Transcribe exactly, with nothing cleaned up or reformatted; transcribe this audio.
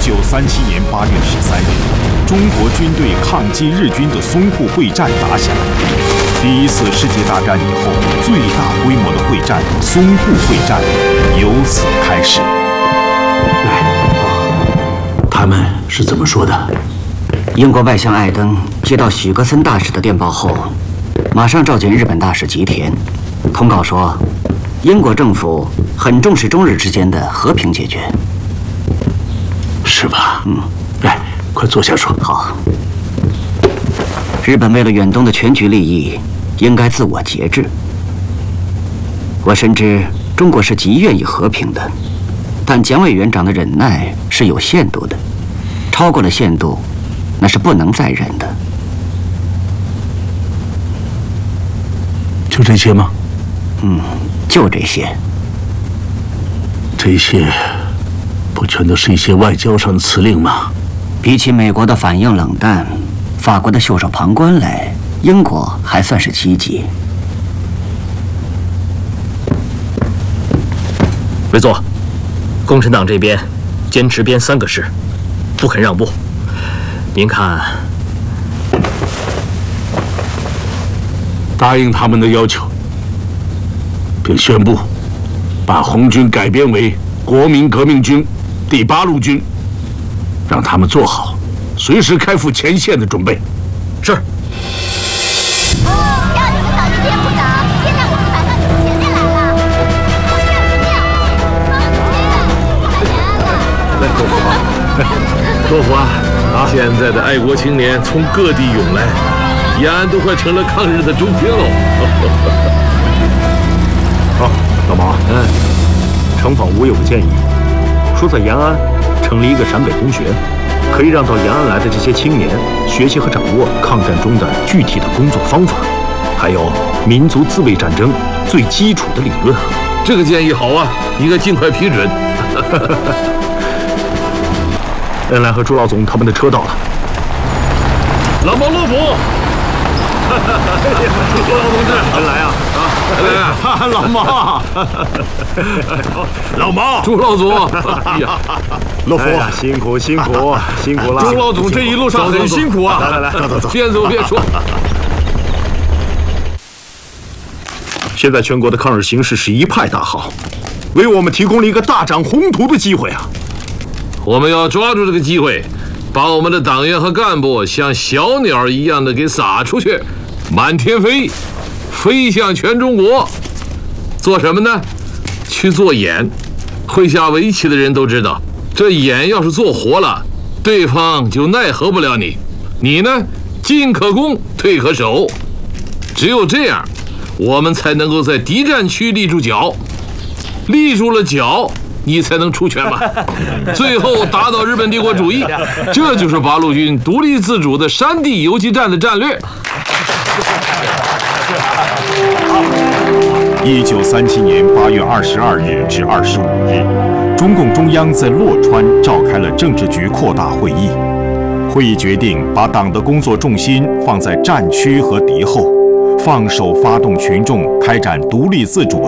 九三七年八月十三日，中国军队抗击日军的淞沪会战打响。第一次世界大战以后最大规模的会战——淞沪会战，由此开始。 来，他们是怎么说的？ 英国外相艾登接到许格森大使的电报后，马上召见日本大使吉田，通告说，英国政府很重视中日之间的和平解决。 是吧？嗯，来，快坐下说。 好。日本为了远东的全局利益，应该自我节制。我深知中国是极愿意和平的，但蒋委员长的忍耐是有限度的，超过了限度，那是不能再忍的。 就这些吗？ 嗯，就这些。 这些不全都是一些外交上的辞令吗？ 比起美国的反应冷淡，法国的袖手旁观来，英国还算是积极。 委座，共产党这边坚持编三个师，不肯让步。您看， 答应他们的要求，并宣布把红军改编为国民革命军第八路军，让他们做好随时开赴前线的准备。 是。 哦，叫你们早就编不早，现在我们反到你们前面来了。 多福啊，啊！现在的爱国青年从各地涌来，延安都快成了抗日的中心喽。 啊，老毛，嗯，城防吴有个建议，说在延安成立一个陕北公学，可以让到延安来的这些青年学习和掌握抗战中的具体的工作方法，还有民族自卫战争最基础的理论。 这个建议好啊，应该尽快批准。 恩来和朱老总他们的车到了。 老毛乐府，朱老同志， 恩来啊啊， 来啊， 老毛， 老毛，朱老总，哎呀， 乐福，辛苦辛苦辛苦了。 朱老总这一路上很辛苦啊！ 来来来，走走走， 边走边说。 现在全国的抗日形势是一派大好，为我们提供了一个大展宏图的机会啊！ 我们要抓住这个机会，把我们的党员和干部像小鸟一样的给撒出去，满天飞，飞向全中国。做什么呢？去做眼。会下围棋的人都知道，这眼要是做活了，对方就奈何不了你。你呢，进可攻，退可守。只有这样，我们才能够在敌占区立住脚，立住了脚，你才能出拳嘛，最后打倒日本帝国主义。这就是八路军独立自主的山地游击战的战略。 一九三七年八月二十二日至二十五日，中共中央在洛川召开了政治局扩大会议。会议决定把党的工作重心放在战区和敌后，放手发动群众开展独立自主